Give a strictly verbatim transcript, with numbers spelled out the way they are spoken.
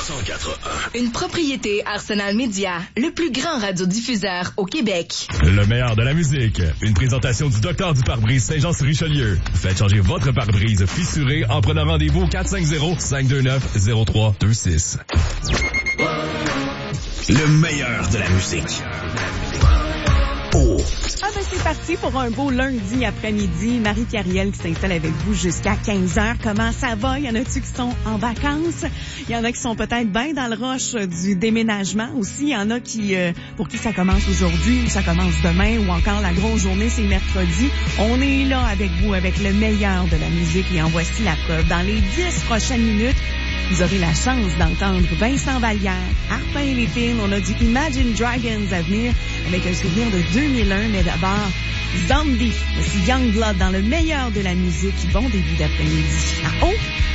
cent quatre un. Une propriété Arsenal Média, le plus grand radiodiffuseur au Québec. Le meilleur de la musique. Une présentation du docteur du pare-brise Saint-Jean-sur-Richelieu. Faites changer votre pare-brise fissuré en prenant rendez-vous au quatre cinq zéro, cinq deux neuf, zéro trois deux six. Le meilleur de la musique. Oh. Ah ben c'est parti pour un beau lundi après-midi. Marie-Carielle qui s'installe avec vous jusqu'à quinze heures. Comment ça va? Il y en a-tu qui sont en vacances? Il y en a qui sont peut-être bien dans le rush du déménagement aussi. Il y en a qui, euh, pour qui ça commence aujourd'hui ou ça commence demain ou encore la grosse journée, c'est mercredi. On est là avec vous avec le meilleur de la musique et en voici la preuve. Dans les dix prochaines minutes, vous aurez la chance d'entendre Vincent Vallière, Arpin et Lépine. On a du Imagine Dragons à venir avec un souvenir de deux mille un. Mais d'abord, Zombie. Voici Youngblood dans le meilleur de la musique. Bon début d'après-midi. Ah oh!